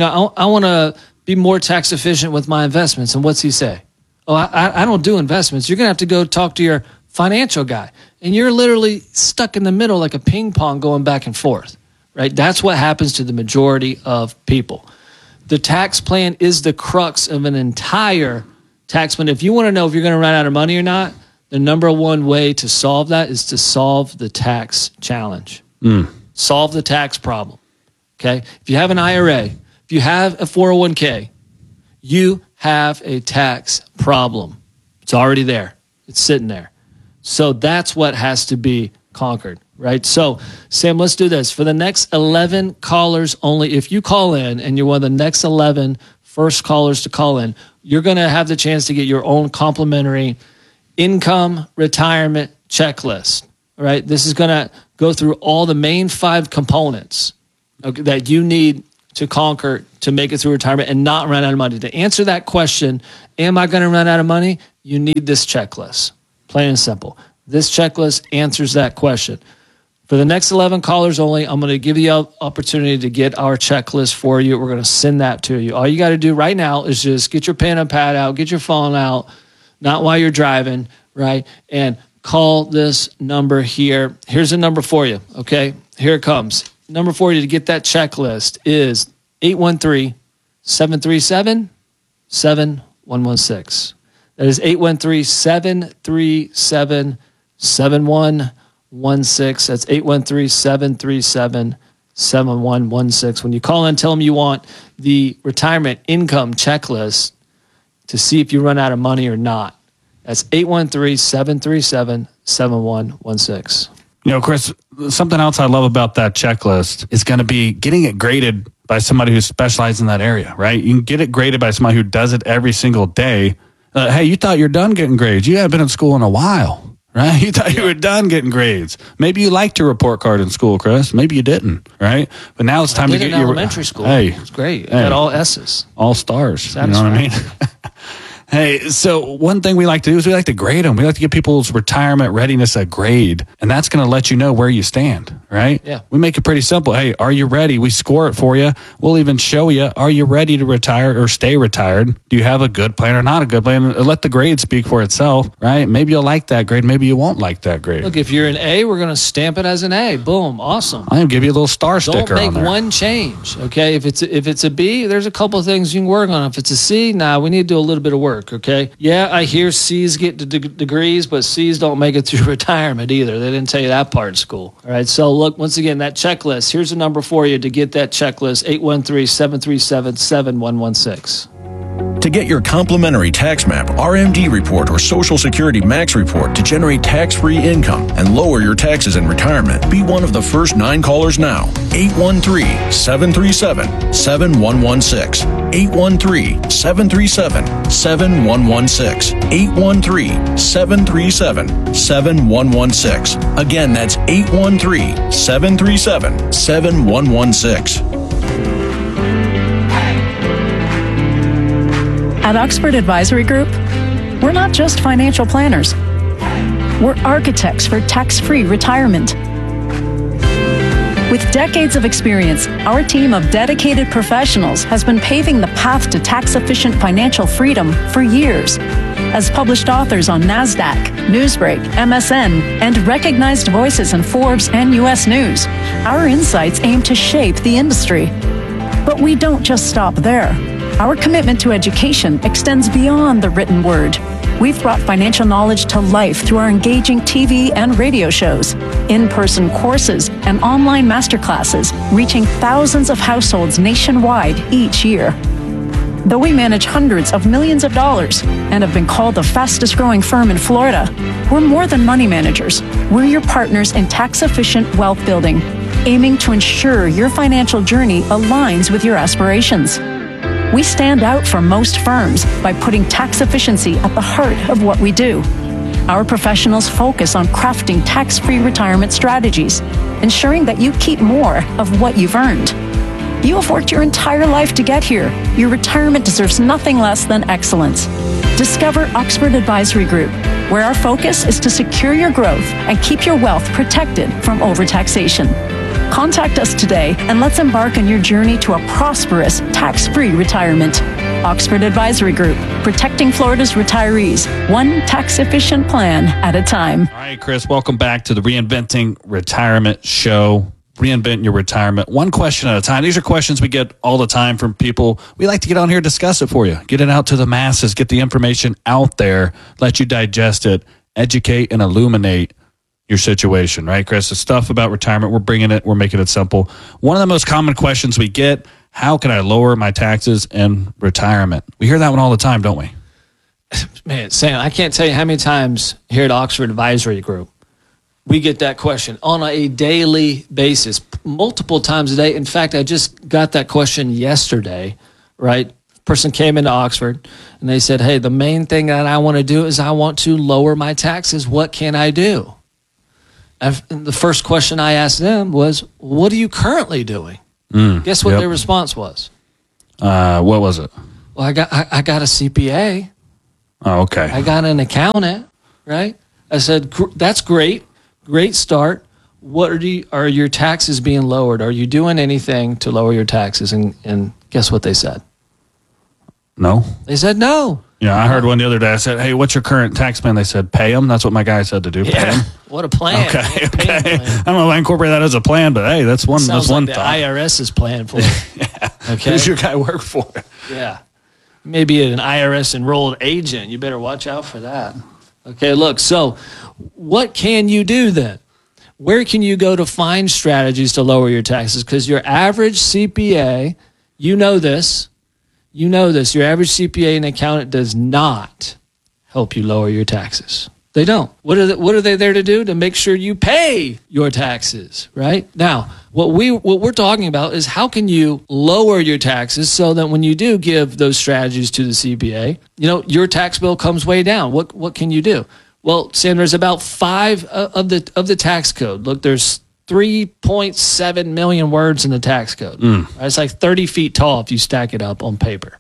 I want to be more tax efficient with my investments. And what's he say? Oh, I don't do investments. You're going to have to go talk to your financial guy. And you're literally stuck in the middle like a ping pong going back and forth, right? That's what happens to the majority of people. The tax plan is the crux of an entire tax plan. If you want to know if you're going to run out of money or not, the number one way to solve that is to solve the tax challenge. Solve the tax problem, okay? If you have an IRA, if you have a 401k, you have a tax problem. It's already there. It's sitting there. So that's what has to be conquered, right? So, Sam, let's do this. For the next 11 callers only, if you call in and you're one of the next 11 first callers to call in, you're going to have the chance to get your own complimentary income retirement checklist, right? This is going to go through all the main 5 components that you need to conquer to make it through retirement and not run out of money. To answer that question, am I going to run out of money? You need this checklist. Plain and simple. This checklist answers that question. For the next 11 callers only, I'm going to give you an opportunity to get our checklist for you. We're going to send that to you. All you got to do right now is just get your pen and pad out, get your phone out, not while you're driving, right? And call this number here. Here's a number for you, okay? Here it comes. Number for you to get that checklist is 813-737-7116. That is 813-737-7116. That's 813-737-7116. When you call in, tell them you want the retirement income checklist to see if you run out of money or not. That's 813-737-7116. You know, Chris, something else I love about that checklist is going to be getting it graded by somebody who specializes in that area, right? You can get it graded by somebody who does it every single day. Hey, you thought you're done getting grades. You haven't been in school in a while, right? You thought you were done getting grades. Maybe you liked your report card in school, Chris. Maybe you didn't, right? But now it's time to get your elementary school. Hey, it's great. I got all S's, all stars. You know what I mean? Hey, so one thing we like to do is we like to grade them. We like to give people's retirement readiness a grade, and that's going to let you know where you stand, right? Yeah. We make it pretty simple. Hey, are you ready? We score it for you. We'll even show you, are you ready to retire or stay retired? Do you have a good plan or not a good plan? Let the grade speak for itself, right? Maybe you'll like that grade. Maybe you won't like that grade. Look, if you're an A, we're going to stamp it as an A. Boom. Awesome. I'm going to give you a little star sticker on there. Don't make one change, okay? If it's a B, there's a couple of things you can work on. If it's a C, we need to do a little bit of work, okay? Yeah, I hear C's get degrees, but C's don't make it through retirement either. They didn't tell you that part in school. All right, so look, once again, that checklist, here's a number for you to get that checklist, 813-737-7116. To get your complimentary tax map, RMD report, or Social Security Max report to generate tax-free income and lower your taxes in retirement, be one of the first 9 callers now. 813-737-7116. 813-737-7116. 813-737-7116. Again, that's 813-737-7116. At Oxford Advisory Group, we're not just financial planners. We're architects for tax-free retirement. With decades of experience, our team of dedicated professionals has been paving the path to tax-efficient financial freedom for years. As published authors on NASDAQ, Newsbreak, MSN, and recognized voices in Forbes and U.S. News, our insights aim to shape the industry. But we don't just stop there. Our commitment to education extends beyond the written word. We've brought financial knowledge to life through our engaging TV and radio shows, in-person courses, and online masterclasses, reaching thousands of households nationwide each year. Though we manage hundreds of millions of dollars and have been called the fastest growing firm in Florida, we're more than money managers. We're your partners in tax-efficient wealth building, aiming to ensure your financial journey aligns with your aspirations. We stand out from most firms by putting tax efficiency at the heart of what we do. Our professionals focus on crafting tax-free retirement strategies, ensuring that you keep more of what you've earned. You have worked your entire life to get here. Your retirement deserves nothing less than excellence. Discover Oxford Advisory Group, where our focus is to secure your growth and keep your wealth protected from overtaxation. Contact us today and let's embark on your journey to a prosperous, tax-free retirement. Oxford Advisory Group, protecting Florida's retirees, one tax-efficient plan at a time. All right, Chris, welcome back to the Reinventing Retirement Show. Reinvent your retirement, one question at a time. These are questions we get all the time from people. We like to get on here and discuss it for you, get it out to the masses, get the information out there, let you digest it, educate and illuminate your situation, right, Chris? The stuff about retirement, we're making it simple. One of the most common questions we get, how can I lower my taxes in retirement? We hear that one all the time, don't we? Man, Sam, I can't tell you how many times here at Oxford Advisory Group, we get that question on a daily basis, multiple times a day. In fact, I just got that question yesterday, right? Person came into Oxford and they said, hey, the main thing that I want to do is I want to lower my taxes. What can I do? And the first question I asked them was, what are you currently doing? Guess what their response was? What was it? Well, I got a CPA. Oh, okay. I got an accountant, right? I said, that's great. Great start. What are your taxes being lowered? Are you doing anything to lower your taxes? And guess what they said? No. They said no. Yeah, I heard one the other day. I said, hey, what's your current tax plan? They said, pay them. That's what my guy said to do. Pay them. What a plan. Okay. I don't know if I incorporate that as a plan, but hey, that's one Sounds one like thought. the IRS's plan for it. Yeah. Okay. Who's your guy work for? Yeah. Maybe an IRS enrolled agent. You better watch out for that. Okay, look, so what can you do then? Where can you go to find strategies to lower your taxes? Because your average CPA, you know this, your average CPA and accountant does not help you lower your taxes. They don't. What are they there to do? To make sure you pay your taxes, right? Now, what we're talking about is how can you lower your taxes so that when you do give those strategies to the CPA, your tax bill comes way down. What can you do? Well, Sam, there's about 5 of the tax code. Look, there's 3.7 million words in the tax code. Right? It's like 30 feet tall if you stack it up on paper.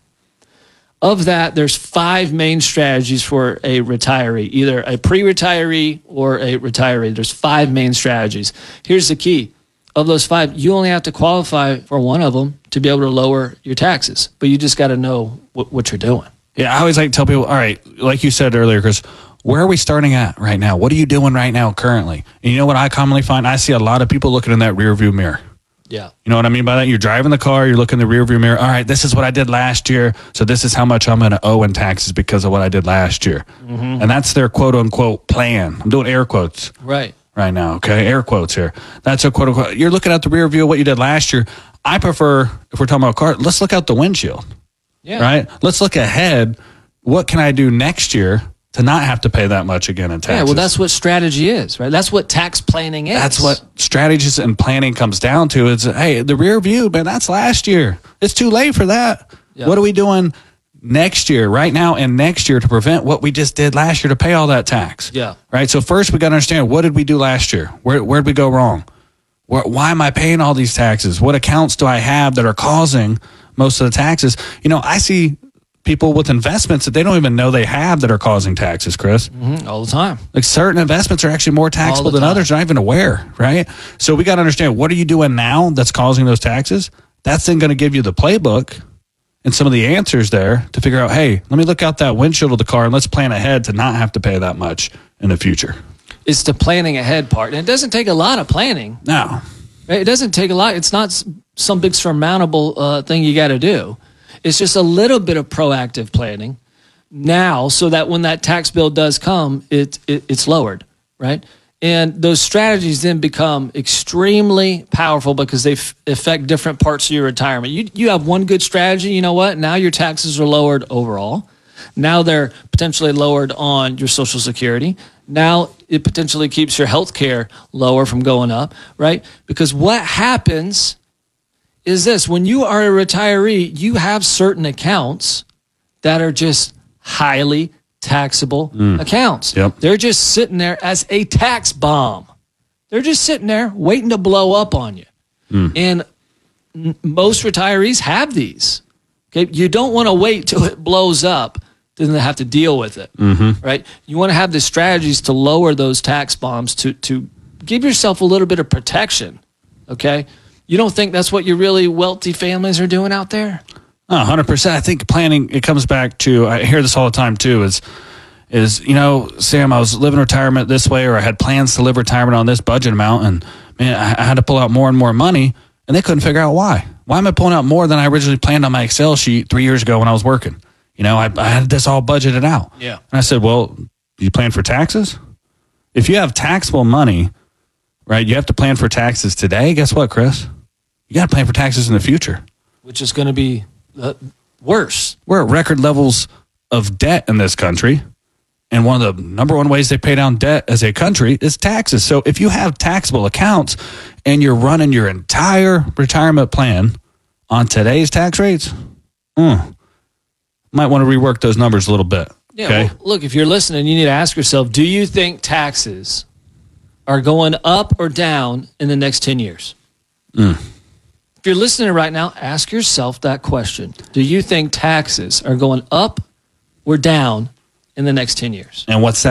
Of that, there's 5 main strategies for a retiree, either a pre-retiree or a retiree. There's 5 main strategies. Here's the key. Of those 5, you only have to qualify for one of them to be able to lower your taxes, but you just got to know what you're doing. Yeah, I always like to tell people, all right, like you said earlier, Chris, where are we starting at right now? What are you doing right now currently? And you know what I commonly find? I see a lot of people looking in that rear view mirror. Yeah. You know what I mean by that? You're driving the car, you're looking in the rear view mirror. All right, this is what I did last year. So this is how much I'm going to owe in taxes because of what I did last year. Mm-hmm. And that's their quote unquote plan. I'm doing air quotes. Right now. Okay. Air quotes here. That's a quote unquote. You're looking at the rear view of what you did last year. I prefer, if we're talking about a car, let's look out the windshield. Yeah. Right. Let's look ahead. What can I do next year to not have to pay that much again in taxes? Yeah, well, that's what strategy is, right? That's what tax planning is. That's what strategies and planning comes down to. It's, hey, the rear view, man, that's last year. It's too late for that. Yeah. What are we doing next year, right now and next year to prevent what we just did last year to pay all that tax? Yeah. Right? So first we got to understand, what did we do last year? Where did we go wrong? Why am I paying all these taxes? What accounts do I have that are causing most of the taxes? I see people with investments that they don't even know they have that are causing taxes, Chris. Mm-hmm. All the time. Like certain investments are actually more taxable than others, not even aware, right? So we got to understand, what are you doing now that's causing those taxes? That's then going to give you the playbook and some of the answers there to figure out, hey, let me look out that windshield of the car and let's plan ahead to not have to pay that much in the future. It's the planning ahead part. And it doesn't take a lot of planning. No. It doesn't take a lot. It's not some big surmountable thing you got to do. It's just a little bit of proactive planning now so that when that tax bill does come, it's lowered, right? And those strategies then become extremely powerful because they affect different parts of your retirement. You have one good strategy, you know what? Now your taxes are lowered overall. Now they're potentially lowered on your Social Security. Now it potentially keeps your health care lower from going up, right? Because what happens is this: when you are a retiree, you have certain accounts that are just highly taxable accounts. Yep. They're just sitting there as a tax bomb. They're just sitting there waiting to blow up on you. And most retirees have these. Okay, you don't want to wait till it blows up, then they have to deal with it. Right? You want to have the strategies to lower those tax bombs to give yourself a little bit of protection. Okay? You don't think that's what your really wealthy families are doing out there? 100%. I think planning, it comes back to, I hear this all the time too, is, Sam, I was living retirement this way, or I had plans to live retirement on this budget amount, and man, I had to pull out more and more money, and they couldn't figure out why. Why am I pulling out more than I originally planned on my Excel sheet 3 years ago when I was working? I had this all budgeted out. Yeah. And I said, well, you plan for taxes? If you have taxable money, right, you have to plan for taxes today. Guess what, Chris? You got to plan for taxes in the future. Which is going to be worse. We're at record levels of debt in this country. And one of the number one ways they pay down debt as a country is taxes. So if you have taxable accounts and you're running your entire retirement plan on today's tax rates, might want to rework those numbers a little bit. Yeah. Okay? Well, look, if you're listening, you need to ask yourself, do you think taxes are going up or down in the next 10 years? If you're listening right now, ask yourself that question. Do you think taxes are going up or down in the next 10 years? And what's that?